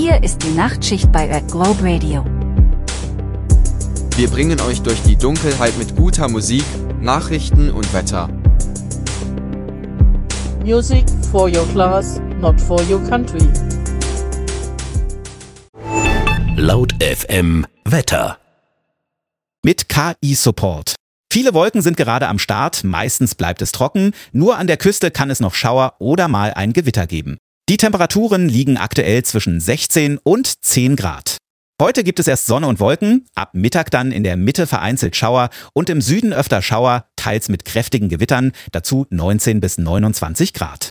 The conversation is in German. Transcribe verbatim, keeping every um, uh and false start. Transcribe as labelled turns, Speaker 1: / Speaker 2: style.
Speaker 1: Hier ist die Nachtschicht bei Red Globe Radio.
Speaker 2: Wir bringen euch durch die Dunkelheit mit guter Musik, Nachrichten und Wetter.
Speaker 3: Music for your class, not for your country.
Speaker 4: Laut F M Wetter.
Speaker 5: Mit K I-Support. Viele Wolken sind gerade am Start, meistens bleibt es trocken, nur an der Küste kann es noch Schauer oder mal ein Gewitter geben. Die Temperaturen liegen aktuell zwischen sechzehn und zehn Grad. Heute gibt es erst Sonne und Wolken, ab Mittag dann in der Mitte vereinzelt Schauer und im Süden öfter Schauer, teils mit kräftigen Gewittern, dazu neunzehn bis neunundzwanzig Grad.